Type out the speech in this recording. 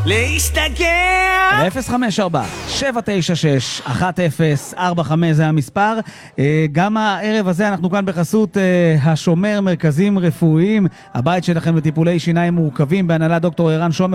להסתגר 054-796-1045 זה המספר. גם הערב הזה אנחנו כאן בחסות השומר, מרכזים רפואיים, הבית שלכם לטיפולי שיניים מורכבים, בהנהלת דוקטור ערן שומר,